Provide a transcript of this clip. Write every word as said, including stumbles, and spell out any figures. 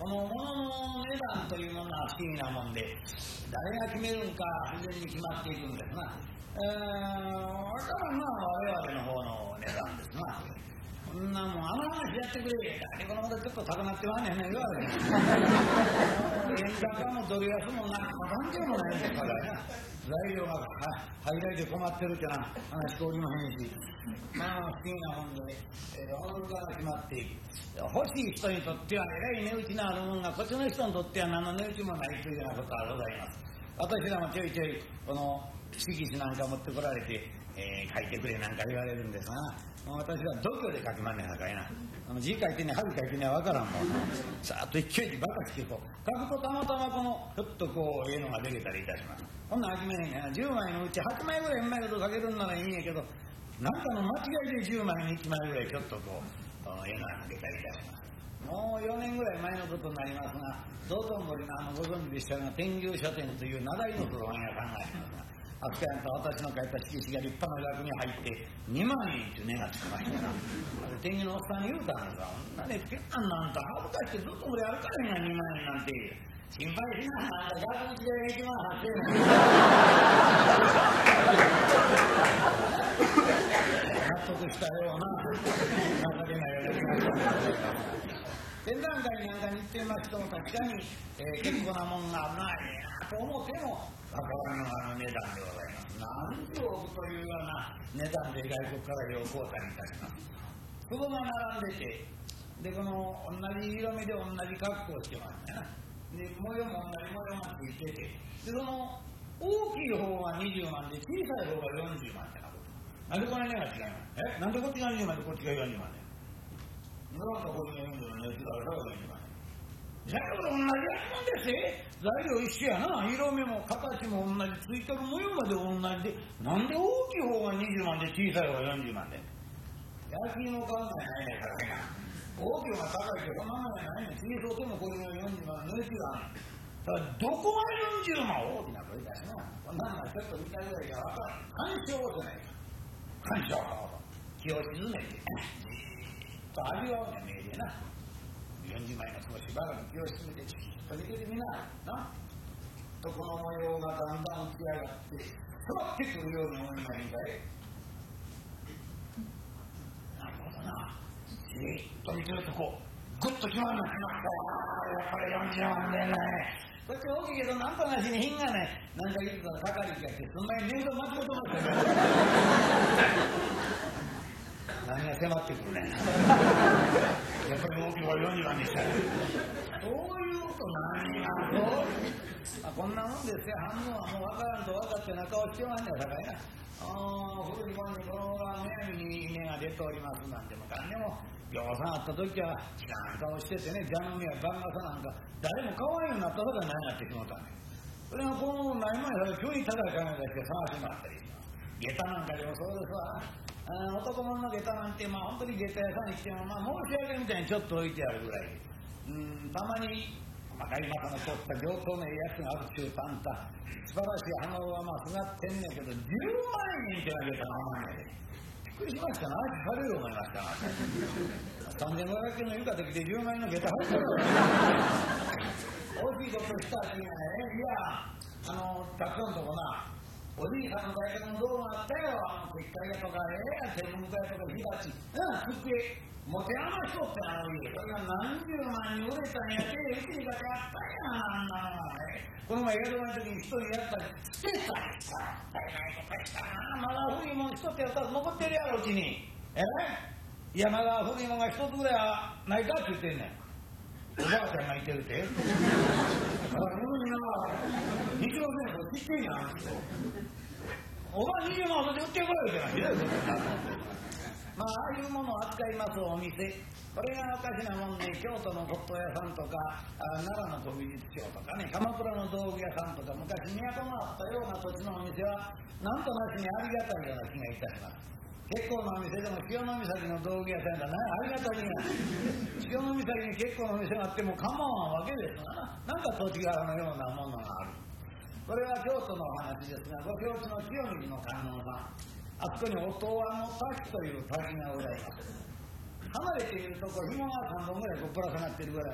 この物の値段というものは不思議なもんで、誰が決めるんか自然に決まっていくんですな。えー、だからまあ我々の方の値段ですな。こんなもんあの話やってくれ。誰このことちょっと高なってはんねんね言われへん。円高もドル安もな関係もないんですからな。材料が入られて困ってるってな話しておりませんし、まあ不思議なもんで、えー、物から決まっていく。欲しい人にとってはえらい値打ちのあるもんが、こっちの人にとっては何の値打ちもないというようなことがございます。私らもちょいちょいこの色紙なんか持ってこられて、えー、書いてくれなんか言われるんですが、私は度胸で書きまんねんさかいな。あの字書いてね針書いてねわからんもん。さーっと勢いでバカしてこう書くとたまたまこのひょっとこうええのができたりいたします。こんなん始めへんねん。じゅうまいのうちはちまいぐらいうまいこと書けるんならいいんやけど、なんかの間違いでじゅうまいにいちまいぐらいちょっとこうええのが書けたりいたします。もうよねんぐらい前のことになりますが、道頓堀のあのご存知でしたが天牛書店という名題の古本屋さんがありますが、あっちゃんと私の書いた色紙が立派な額に入ってにまんえんという値がつきましたな。天狗のおっさんに言うたんですが、女でつけたんなんと恥ずかしくてずっと俺歩かれへんがにまんえんなんて心配しなはんだ額縁でいちまんはっせんえん納得したような情けないような気がします展覧会なんかに行っていますと確かに、えー、結構なもんがないなと思ってもわからんあの値段でございます。何十億というような値段で外国からよう買うたりいたします。そこが並んでて、でこの同じ色味で同じ格好をしてますね。で模様も同じ模様がついてて、でその大きい方がにじゅうまんで小さい方がよんじゅうまんってなこと。なんでこの値が違うの？え？なんでこっちがにじゅうまんでこっちがよんじゅうまんで？なんかこっちがよんじゅうまんで違うからよんじゅうまん。じゃあ同じやつなんですね。材料一緒やな。色目も形も同じ、ついてる模様まで同じで、なんで大きい方がにじゅうまんで小さい方がよんじゅうまんで。焼き芋買うのやないねんからね。大きい方が高いけどそんなもんやないねん。小さうてもこれがよんじゅうまんの値打ちがある。だからどこがよんじゅうまん大きな声だしな。こんなのがちょっと見たぐらいが分かる。干渉じゃないか。干渉気を沈めてじーっと味わうねん命令な。よんじゅうまん円の少しばらく気を沈めてじっと見ててみななとこの模様がだんだん浮き上がって触ってくるように思いませんかい。なるほどな。じっと見てるとこうグッと決まるのかな。これよんじゅうまんでね。こっち大きいけどなんとなしに品がない。なんか言うとかかりきやってそんなに年度間違ってますよね。何が迫ってくるね。やっぱり大きい方がよんじゅうまんでしたよ。そういうことなんやろ。あ、こんなもんですよ。半分はもう分からんと分かってな顔してまんねやさかいな。ああ、古いもんにこのがむやみに芽が出ておりますなんてもかんでもぎょうさんあった時は知らん顔しててね、ジャムやバンガサなんか誰も可愛いようになったとか何やってしまったんね。それがこのないもんやから急に高い金出して探してもらったりします。下駄なんかでもそうですわ。あ男物の下駄なんてまあ本当に下駄屋さんに来てもまあ申し訳みたいにちょっと置いてあるぐらいで、うんたまに細かい股の通った上等のやつがある中途半端素晴らしい花はまあすがってんねんけどじゅうまんえんってあげたらお前ねびっくりしましたな。あいつされる思いましたな。さんぜんごひゃくえんの床できてじゅうまんえんの下駄入ってる大きいことしたっていうのはね、いやあのたくさんとこなおじいさんの大学の道具があったよ。あの結界屋とかええや天文会とか火鉢うん机持て余しとってあの家それが何十万に売れたんやてうちにだけあったんやあんなのがね。この前江戸の時に一人やったり捨てたりしたら大概とかしたな。まだ古いもん一つやったら残ってるやろうちに。えいやまだ古いもんが一つぐらいはないかって言ってんねん。おばあちゃんがいてるってだからみんな日露戦争知ってんやん。おばあにじゅうまんそれで売ってこいよってないまあああいうものを扱いますお店、これがおかしなもんで京都の骨董屋さんとか奈良の古美術商とかね鎌倉の道具屋さんとか昔都があったような土地のお店はなんとなしにありがたいような気がいたします。結構なお店でも潮岬の道具屋さんがありがたいが潮岬に結構なお店があっても構わんわけですな。なんか土地柄のようなものがある。これは京都のお話ですが、ご承知の清水の観音さん、あそこに音羽の滝という滝がございます。離れているとこ紐がさんぼんぐらいこうぶら下がってるぐらい